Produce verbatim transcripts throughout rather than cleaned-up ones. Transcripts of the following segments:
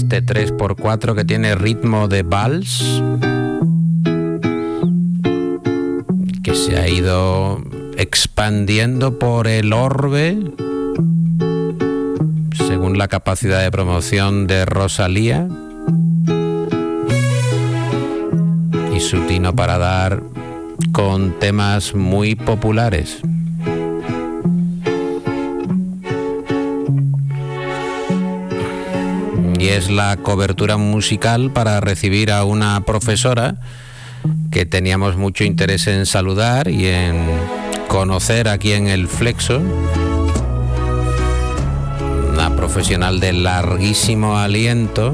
este tres por cuatro que tiene ritmo de vals, que se ha ido expandiendo por el orbe según la capacidad de promoción de Rosalía y su tino para dar con temas muy populares. Y es la cobertura musical para recibir a una profesora que teníamos mucho interés en saludar y en conocer aquí en el Flexo. Una profesional de larguísimo aliento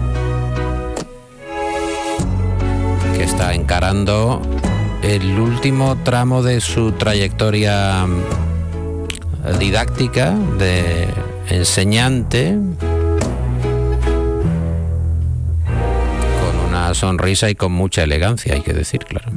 que está encarando el último tramo de su trayectoria didáctica de enseñante, con una sonrisa y con mucha elegancia, hay que decir, claro.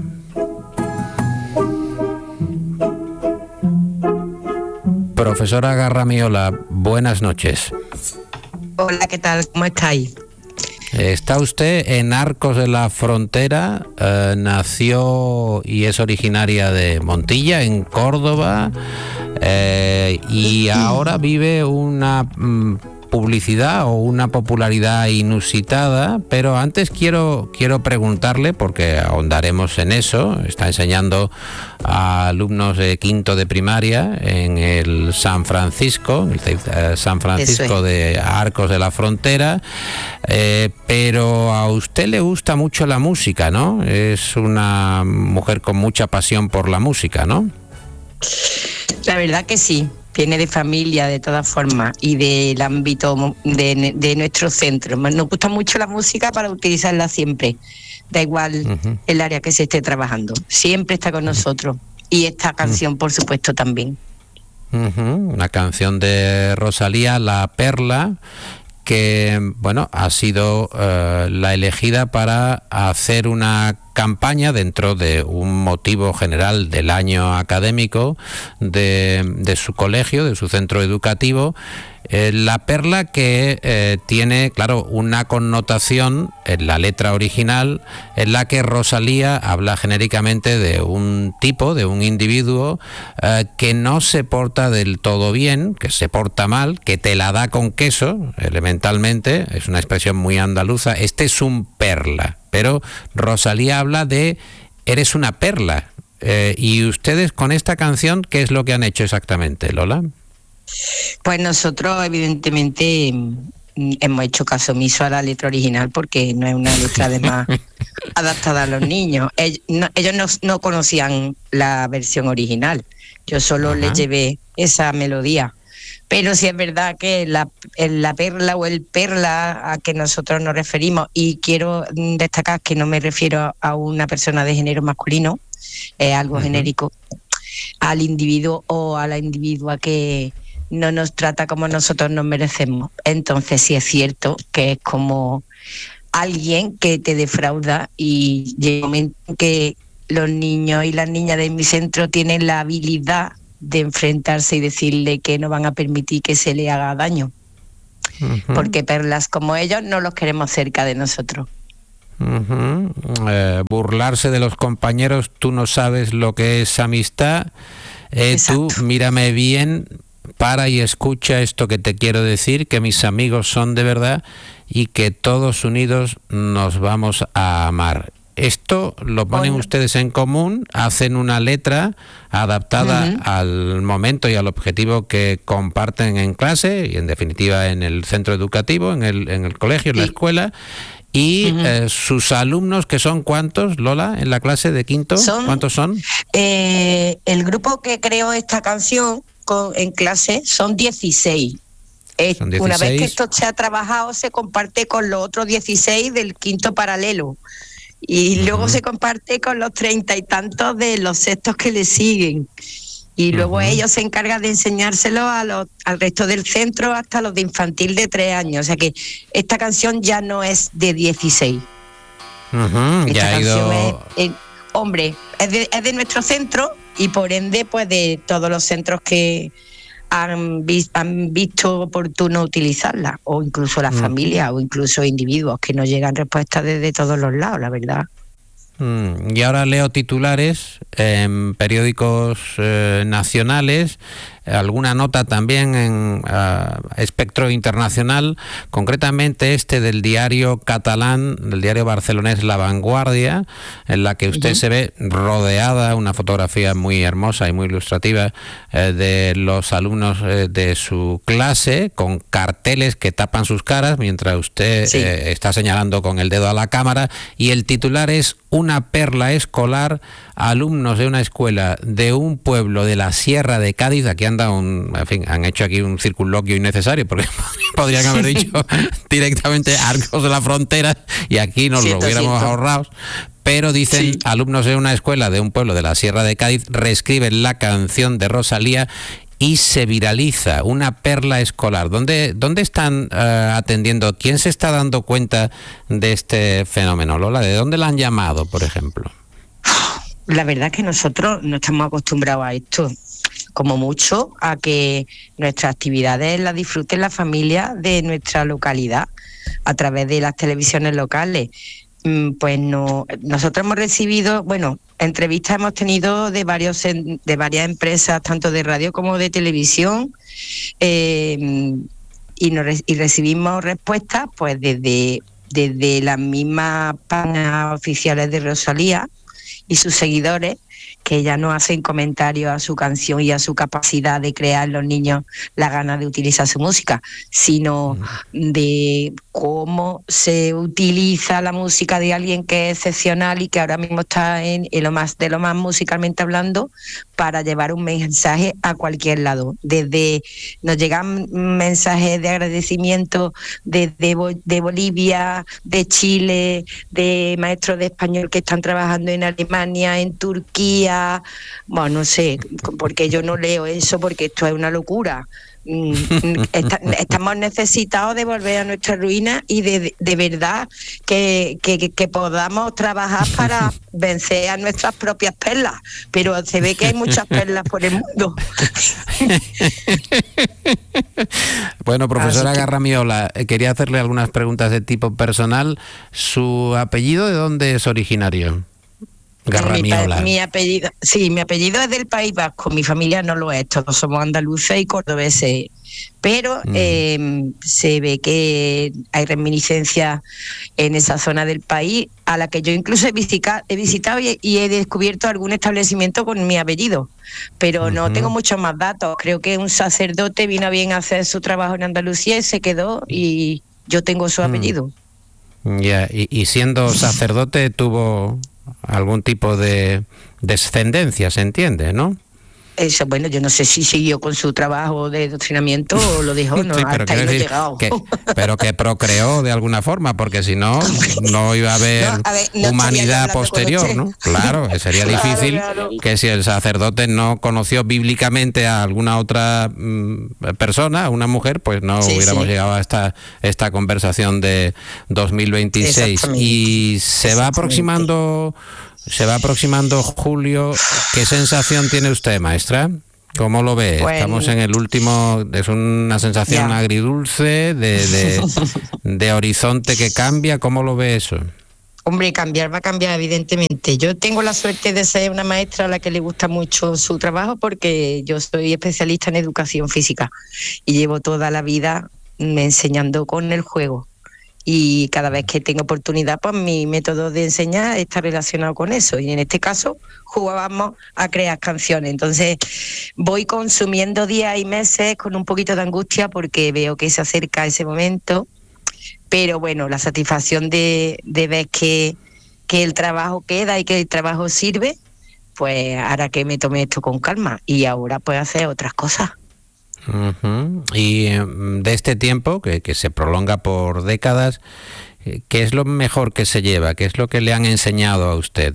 Profesora Garramiola, buenas noches. Hola, ¿qué tal? ¿Cómo estáis? Está usted en Arcos de la Frontera, eh, nació y es originaria de Montilla, en Córdoba, eh, y ahora vive una mm, publicidad o una popularidad inusitada, pero antes quiero, quiero preguntarle, porque ahondaremos en eso, está enseñando a alumnos de quinto de primaria en el San Francisco, el eh, San Francisco de Arcos de la Frontera, eh, pero a usted le gusta mucho la música, ¿no? Es una mujer con mucha pasión por la música, ¿no? La verdad que sí. Viene de familia, de todas formas, y del ámbito de, de nuestro centro. Nos gusta mucho la música para utilizarla siempre. Da igual uh-huh. el área que se esté trabajando. Siempre está con nosotros. Y esta canción, uh-huh. por supuesto, también. Uh-huh. Una canción de Rosalía, La Perla, que, bueno, ha sido uh, la elegida para hacer una campaña dentro de un motivo general del año académico de, de su colegio, de su centro educativo. Eh, la perla que eh, tiene, claro, una connotación en la letra original en la que Rosalía habla genéricamente de un tipo, de un individuo eh, que no se porta del todo bien, que se porta mal, que te la da con queso, elementalmente, es una expresión muy andaluza. Este es un perla, pero Rosalía habla de eres una perla. Eh, y ustedes con esta canción, ¿qué es lo que han hecho exactamente, Lola? Pues nosotros evidentemente hemos hecho caso omiso a la letra original porque no es una letra además adaptada a los niños. Ellos no, ellos no, no conocían la versión original, yo solo Ajá. les llevé esa melodía. Pero sí es verdad que la, la perla o el perla a que nosotros nos referimos, y quiero destacar que no me refiero a una persona de género masculino, es algo uh-huh. genérico, al individuo o a la individua que no nos trata como nosotros nos merecemos. Entonces sí es cierto que es como alguien que te defrauda, y llega un momento en que los niños y las niñas de mi centro tienen la habilidad de enfrentarse y decirle que no van a permitir que se le haga daño. Uh-huh. Porque perlas como ellos no los queremos cerca de nosotros. Uh-huh. Eh, burlarse de los compañeros, tú no sabes lo que es amistad. Eh, tú mírame bien, para y escucha esto que te quiero decir, que mis amigos son de verdad y que todos unidos nos vamos a amar. Esto lo ponen bueno. ustedes en común, hacen una letra adaptada uh-huh. al momento y al objetivo que comparten en clase y en definitiva en el centro educativo, en el, en el colegio, en sí. la escuela. Y uh-huh. eh, sus alumnos, que son ¿cuántos, Lola, en la clase de quinto? Son, ¿Cuántos son? Eh, el grupo que creó esta canción con, en clase son dieciséis. Eh, son dieciséis. Una vez que esto se ha trabajado, se comparte con los otros dieciséis del quinto paralelo. Y uh-huh. luego se comparte con los treinta y tantos de los sextos que le siguen. Y luego uh-huh. ellos se encargan de enseñárselo a los, al resto del centro, hasta los de infantil de tres años. O sea que esta canción ya no es de dieciséis. Uh-huh. Esta ya canción ha ido... es, es, hombre, es de, es de nuestro centro y por ende pues de todos los centros que han, vis, han visto oportuno utilizarla, o incluso la mm. familia, o incluso individuos, que nos llegan respuestas desde todos los lados, la verdad. Mm, y ahora leo titulares en periódicos eh, nacionales, alguna nota también en uh, espectro internacional, concretamente este del diario catalán, del diario barcelonés La Vanguardia, en la que usted uh-huh. se ve rodeada, una fotografía muy hermosa y muy ilustrativa eh, de los alumnos eh, de su clase, con carteles que tapan sus caras mientras usted sí. eh, está señalando con el dedo a la cámara, y el titular es: una perla escolar, alumnos de una escuela de un pueblo de la Sierra de Cádiz. Aquí anda un, en fin, han hecho aquí un circunloquio innecesario, porque podrían haber dicho directamente Arcos de la Frontera y aquí nos siento, lo hubiéramos siento. ahorrado. Pero dicen, sí. alumnos de una escuela de un pueblo de la Sierra de Cádiz reescriben la canción de Rosalía y se viraliza, una perla escolar. ¿Dónde, dónde están uh, atendiendo? ¿Quién se está dando cuenta de este fenómeno, Lola? ¿De dónde la han llamado, por ejemplo? La verdad es que nosotros no estamos acostumbrados a esto, como mucho a que nuestras actividades las disfruten la familia de nuestra localidad a través de las televisiones locales. Pues no, nosotros hemos recibido, bueno, entrevistas hemos tenido de varios de varias empresas, tanto de radio como de televisión, eh, y, nos, y recibimos respuestas pues desde, desde las mismas páginas oficiales de Rosalía y sus seguidores, que ya no hacen comentarios a su canción y a su capacidad de crear en los niños la ganas de utilizar su música, sino de cómo se utiliza la música de alguien que es excepcional y que ahora mismo está en, en lo más de lo más musicalmente hablando, para llevar un mensaje a cualquier lado. Desde nos llegan mensajes de agradecimiento desde de, de Bolivia, de Chile, de maestros de español que están trabajando en Alemania, en Turquía. Bueno, no sé, porque yo no leo eso, porque esto es una locura. Estamos necesitados de volver a nuestra ruina y de, de verdad que, que, que podamos trabajar para vencer a nuestras propias perlas, pero se ve que hay muchas perlas por el mundo. Bueno, profesora que... Garramiola, quería hacerle algunas preguntas de tipo personal. ¿Su apellido de dónde es originario? Garramiola. Mi, mi apellido, sí, mi apellido es del País Vasco, mi familia no lo es, todos somos andaluces y cordobeses, pero mm. eh, se ve que hay reminiscencias en esa zona del país, a la que yo incluso he, visita, he visitado y, y he descubierto algún establecimiento con mi apellido, pero uh-huh. no tengo muchos más datos. Creo que un sacerdote vino a bien a hacer su trabajo en Andalucía y se quedó, y yo tengo su apellido. Ya, yeah. y, y siendo sacerdote tuvo algún tipo de descendencia, se entiende, ¿no? Eso, bueno, yo no sé si siguió con su trabajo de adoctrinamiento o lo dejó, no, sí, hasta ahí no he llegado. Que, pero que procreó de alguna forma, porque si no, no iba a haber, no, a ver, no humanidad posterior, ¿no? Claro, que sería claro, difícil claro. que si el sacerdote no conoció bíblicamente a alguna otra mm, persona, a una mujer, pues no sí, hubiéramos sí. llegado a esta, esta conversación de dos mil veintiséis. Y se va aproximando... Se va aproximando julio. ¿Qué sensación tiene usted, maestra? ¿Cómo lo ve? Bueno, estamos en el último... Es una sensación ya. agridulce, de, de, de horizonte que cambia. ¿Cómo lo ve eso? Hombre, cambiar va a cambiar, evidentemente. Yo tengo la suerte de ser una maestra a la que le gusta mucho su trabajo, porque yo soy especialista en educación física y llevo toda la vida enseñando con el juego. Y cada vez que tengo oportunidad, pues mi método de enseñar está relacionado con eso. Y en este caso jugábamos a crear canciones. Entonces voy consumiendo días y meses con un poquito de angustia, porque veo que se acerca ese momento. Pero bueno, la satisfacción de, de ver que, que el trabajo queda y que el trabajo sirve, pues hará que me tome esto con calma. Y ahora puedo hacer otras cosas. Uh-huh. Y de este tiempo que, que se prolonga por décadas, ¿qué es lo mejor que se lleva? ¿Qué es lo que le han enseñado a usted?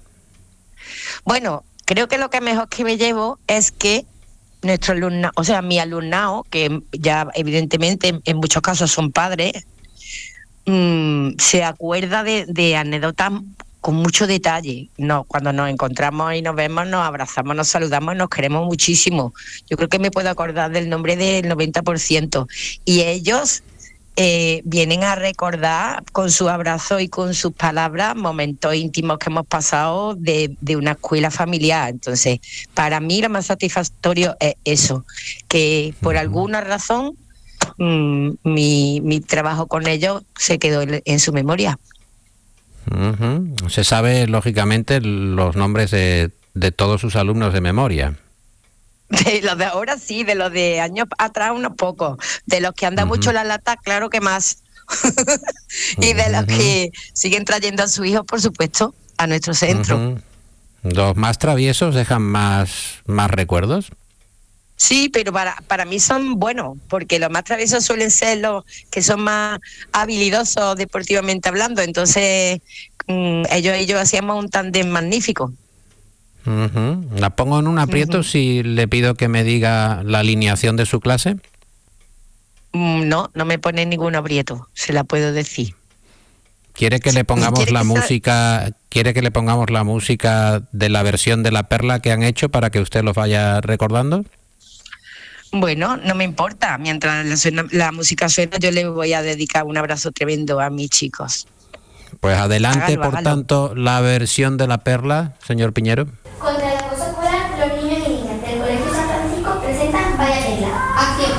Bueno, creo que lo que mejor que me llevo es que nuestro alumnado, o sea, mi alumnado, que ya evidentemente en muchos casos son padres, mmm, se acuerda de, de anécdotas con mucho detalle. No, cuando nos encontramos y nos vemos, nos abrazamos, nos saludamos, nos queremos muchísimo. Yo creo que me puedo acordar del nombre del noventa por ciento. Y ellos eh, vienen a recordar con su abrazo y con sus palabras momentos íntimos que hemos pasado de, de una escuela familiar. Entonces, para mí lo más satisfactorio es eso, que por alguna razón mmm, mi, mi trabajo con ellos se quedó en, en su memoria. Uh-huh. Se sabe, lógicamente, los nombres de, de todos sus alumnos de memoria. De los de ahora sí, de los de años atrás unos pocos. De los que andan uh-huh. mucho la lata, claro que más. Y de los uh-huh. que siguen trayendo a sus hijos, por supuesto, a nuestro centro. Uh-huh. ¿Los más traviesos dejan más, más recuerdos? Sí, pero para, para mí son buenos, porque los más traviesos suelen ser los que son más habilidosos deportivamente hablando. Entonces, mmm, ellos y yo hacíamos un tándem magnífico. Uh-huh. ¿La pongo en un aprieto uh-huh. si le pido que me diga la alineación de su clase? Mm, no, no me pone ningún aprieto, se la puedo decir. ¿Quiere que le pongamos la música, sea... quiere que le pongamos la música de la versión de La Perla que han hecho para que usted los vaya recordando? Bueno, no me importa. Mientras la, suena, la música suena, yo le voy a dedicar un abrazo tremendo a mis chicos. Pues adelante, hágalo, por hágalo. Tanto, la versión de La Perla, señor Piñero. Contra el acoso escolar, los niños y niñas del Colegio San Francisco presentan Vaya Tela. Acción.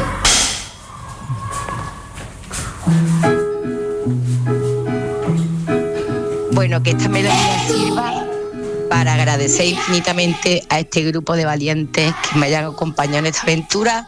Bueno, que esta melodía sirva para agradecer infinitamente a este grupo de valientes que me hayan acompañado en esta aventura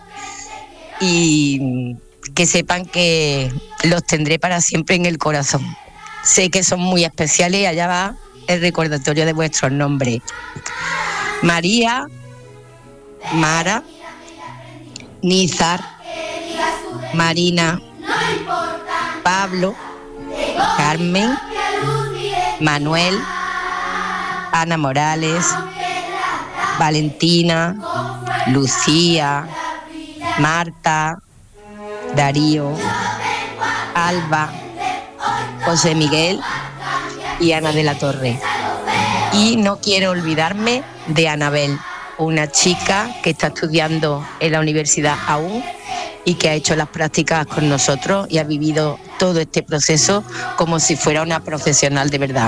y que sepan que los tendré para siempre en el corazón. Sé que son muy especiales y allá va el recordatorio de vuestros nombres. María, Mara, Nizar, Marina, Pablo, Carmen, Manuel, Ana Morales, Valentina, Lucía, Marta, Darío, Alba, José Miguel y Ana de la Torre. Y no quiero olvidarme de Anabel, una chica que está estudiando en la universidad aún y que ha hecho las prácticas con nosotros y ha vivido todo este proceso como si fuera una profesional de verdad.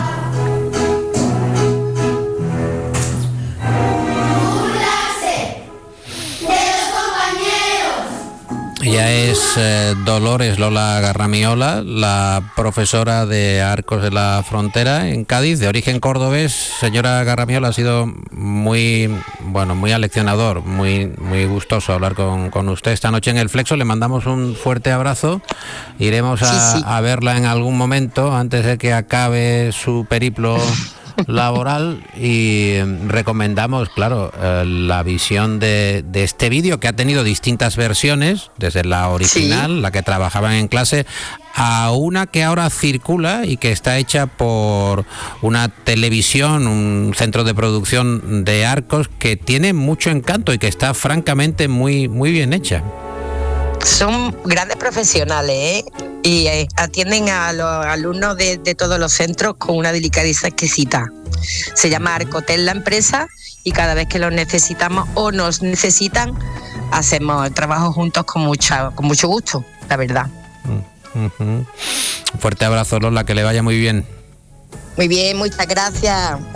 Ella es eh, Dolores Lola Garramiola, la profesora de Arcos de la Frontera en Cádiz, de origen cordobés. Señora Garramiola, ha sido muy, bueno, muy aleccionador, muy, muy gustoso hablar con, con usted esta noche en El Flexo. Le mandamos un fuerte abrazo. Iremos a, sí, sí. a verla en algún momento antes de que acabe su periplo laboral y recomendamos, claro, eh, la visión de, de este vídeo que ha tenido distintas versiones, desde la original, sí. la que trabajaban en clase, a una que ahora circula y que está hecha por una televisión, un centro de producción de Arcos que tiene mucho encanto y que está francamente muy, muy bien hecha. Son grandes profesionales, ¿eh? Y eh, atienden a los alumnos de, de todos los centros con una delicadeza exquisita. Se llama Arcotel la empresa y cada vez que los necesitamos o nos necesitan, hacemos el trabajo juntos con, mucha, con mucho gusto, la verdad. Uh-huh. Fuerte abrazo, Lola, que le vaya muy bien. Muy bien, muchas gracias.